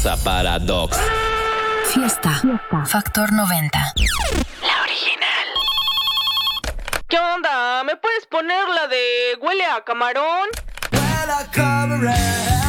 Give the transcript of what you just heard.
Paradox. Fiesta. Factor 90. La original. ¿Qué onda? ¿Me puedes poner la de Huele a Camarón? Huele a camarón.